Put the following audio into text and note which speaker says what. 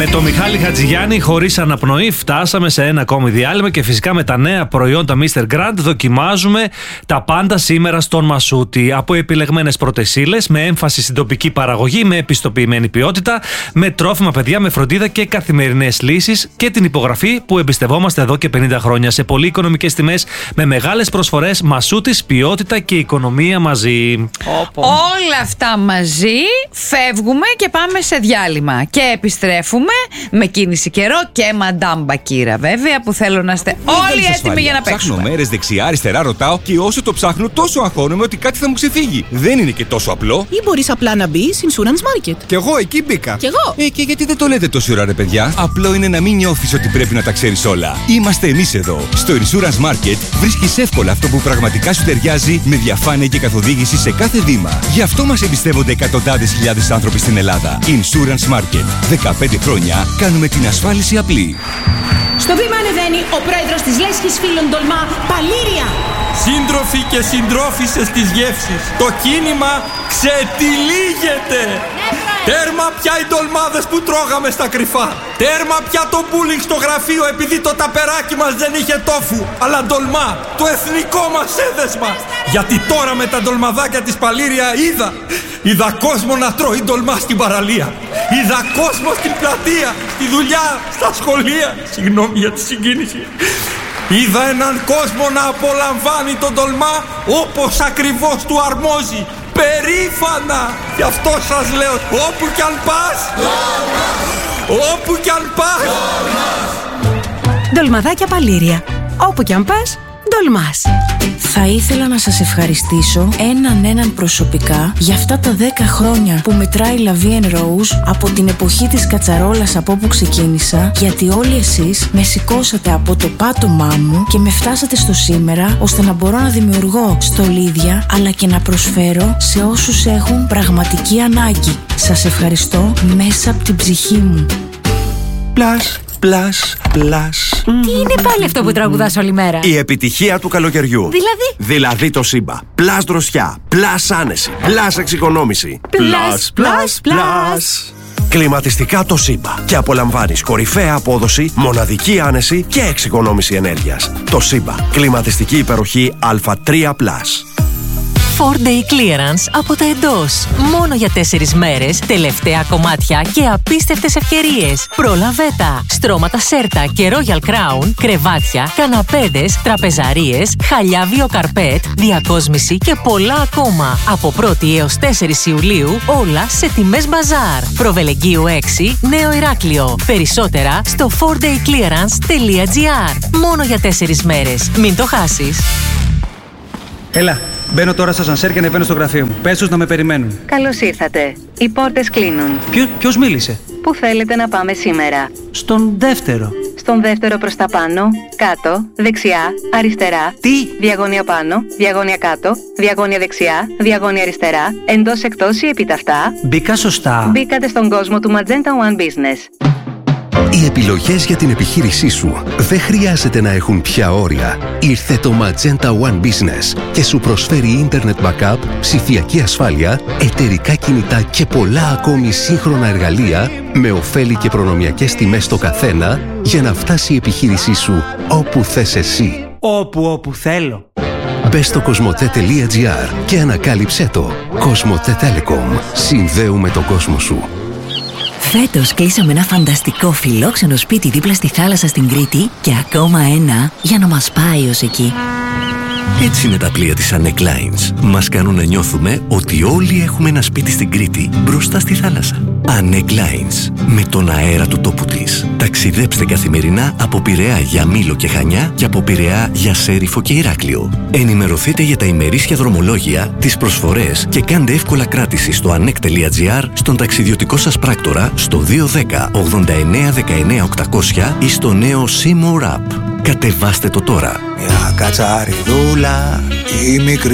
Speaker 1: Με το Μιχάλη Χατζηγιάννη χωρίς αναπνοή φτάσαμε σε ένα ακόμη διάλειμμα και φυσικά με τα νέα προϊόντα Mr. Grand δοκιμάζουμε τα πάντα σήμερα στον Μασούτη. Από επιλεγμένες πρώτες ύλες, με έμφαση στην τοπική παραγωγή, με επιστοποιημένη ποιότητα, με τρόφιμα παιδιά, με φροντίδα και καθημερινές λύσεις και την υπογραφή που εμπιστευόμαστε εδώ και 50 χρόνια. Σε πολύ οικονομικές τιμές, με μεγάλες προσφορές, Μασούτης, ποιότητα και οικονομία μαζί.
Speaker 2: Όλα αυτά μαζί φεύγουμε και πάμε σε διάλειμμα. Και επιστρέφουμε με κίνηση καιρό και Μαντάμ Μπακύρα, βέβαια, που θέλω να είστε όλοι έτοιμοι για να παίξουμε.
Speaker 3: Ψάχνω μέρες δεξιά, αριστερά, ρωτάω και όσο το ψάχνω, τόσο αγχώνομαι ότι κάτι θα μου ξεφύγει. Δεν είναι και τόσο απλό.
Speaker 4: Ή μπορείς απλά να μπεις Insurance Market.
Speaker 3: Κι εγώ εκεί μπήκα.
Speaker 4: Κι εγώ.
Speaker 3: Και γιατί δεν το λέτε τόση ώρα, ρε παιδιά? Απλό είναι να μην νιώθεις ότι πρέπει να τα ξέρεις όλα. Είμαστε εμείς εδώ. Στο Insurance Market βρίσκεις εύκολα αυτό που πραγματικά σου ταιριάζει, με διαφάνεια και καθοδήγηση σε κάθε βήμα. Γι' αυτό μας εμπιστεύονται εκατοντάδες χιλιάδες άνθρωποι στην Ελλάδα. Insurance Market. 15 χρόνια κάνουμε την ασφάλιση απλή.
Speaker 4: Στο βήμα ανεβαίνει ο πρόεδρος της Λέσχης Φίλων Τολμά, Παλήρια.
Speaker 5: Σύντροφοι και συντρόφισσες της γεύσης, το κίνημα ξετυλίγεται. Τέρμα πια οι ντολμάδες που τρώγαμε στα κρυφά. Τέρμα πια το μπούλινγκ στο γραφείο επειδή το ταπεράκι μας δεν είχε τόφου, αλλά ντολμά, το εθνικό μας έδεσμα. Γιατί τώρα με τα ντολμαδάκια της Παλήρια είδα κόσμο να τρώει ντολμά στην παραλία. Είδα κόσμο στην πλατεία, στη δουλειά, στα σχολεία. Συγγνώμη για τη συγκίνηση. Είδα έναν κόσμο να απολαμβάνει τον ντολμά όπως ακριβώς του αρμόζει. Περήφανα! Γι' αυτό σας λέω, όπου κι αν πας, όπου κι αν πας.
Speaker 6: Ντολμαδάκια Παλήρια. Όπου κι αν πας, ντολμάς.
Speaker 7: Θα ήθελα να σας ευχαριστήσω έναν προσωπικά για αυτά τα 10 χρόνια που μετράει La Vie en Rose, από την εποχή της κατσαρόλας από όπου ξεκίνησα, γιατί όλοι εσείς με σηκώσατε από το πάτωμά μου και με φτάσατε στο σήμερα, ώστε να μπορώ να δημιουργώ στολίδια αλλά και να προσφέρω σε όσους έχουν πραγματική ανάγκη. Σας ευχαριστώ μέσα από την ψυχή μου.
Speaker 8: Πλάς.
Speaker 6: Τι είναι πάλι αυτό που τραγουδάς όλη μέρα?
Speaker 8: Η επιτυχία του καλοκαιριού. Δηλαδή το Σύμπα. Πλάς δροσιά, πλάς άνεση, πλάς εξοικονόμηση. Πλάς. Κλιματιστικά το Σύμπα. Και απολαμβάνεις κορυφαία απόδοση, μοναδική άνεση και εξοικονόμηση ενέργειας. Το Σύμπα. Κλιματιστική υπεροχή Α3+.
Speaker 9: 4-day clearance από τα εντός. Μόνο για 4 μέρες, τελευταία κομμάτια και απίστευτες ευκαιρίες. Πρόλαβε τα! Στρώματα Σέρτα και Royal Crown, κρεβάτια, καναπέδες, τραπεζαρίες, χαλιά βιοκαρπέτ, διακόσμηση και πολλά ακόμα. Από 1η έως 4 Ιουλίου, όλα σε τιμές μπαζάρ. Προβελεγγύου 6, Νέο Ηράκλειο. Περισσότερα στο 4dayclearance.gr. Μόνο για 4 μέρες. Μην το χάσεις.
Speaker 10: Έλα, μπαίνω τώρα στο ασανσέρ και ανεβαίνω στο γραφείο μου. Πες τους να με περιμένουν.
Speaker 11: Καλώς ήρθατε. Οι πόρτες κλείνουν.
Speaker 10: Ποιος μίλησε?
Speaker 11: Πού θέλετε να πάμε σήμερα?
Speaker 10: Στον δεύτερο.
Speaker 11: Στον δεύτερο προς τα πάνω, κάτω, δεξιά, αριστερά.
Speaker 10: Τι?
Speaker 11: Διαγώνια πάνω, διαγώνια κάτω, διαγώνια δεξιά, διαγώνια αριστερά, εντός εκτός ή επίταυτα.
Speaker 10: Μπήκα σωστά?
Speaker 11: Μπήκατε στον κόσμο του Magenta One Business.
Speaker 12: Οι επιλογές για την επιχείρησή σου δεν χρειάζεται να έχουν πια όρια. Ήρθε το Magenta One Business και σου προσφέρει Internet Backup, ψηφιακή ασφάλεια, εταιρικά κινητά και πολλά ακόμη σύγχρονα εργαλεία με ωφέλη και προνομιακές τιμές στο καθένα για να φτάσει η επιχείρησή σου όπου θες εσύ.
Speaker 10: Όπου θέλω.
Speaker 12: Μπες στο cosmote.gr και ανακάλυψέ το. Cosmote Telecom. Συνδέουμε τον κόσμο σου.
Speaker 13: Φέτος κλείσαμε ένα φανταστικό φιλόξενο σπίτι δίπλα στη θάλασσα στην Κρήτη και ακόμα ένα για να μας πάει ως εκεί.
Speaker 14: Έτσι είναι τα πλοία της Annec Lines. Μας κάνουν να νιώθουμε ότι όλοι έχουμε ένα σπίτι στην Κρήτη μπροστά στη θάλασσα. Annec Lines. Με τον αέρα του τόπου της. Ταξιδέψτε καθημερινά από Πειραιά για Μήλο και Χανιά και από Πειραιά για Σέριφο και Ηράκλειο. Ενημερωθείτε για τα ημερήσια δρομολόγια, τις προσφορές και κάντε εύκολα κράτηση στο annec.gr, στον ταξιδιωτικό σας πράκτορα, στο 210 89 19 800 ή στο νέο Seymour App. Κατεβάστε το τώρα.
Speaker 15: Μια κατσαριδούλα, η μικρή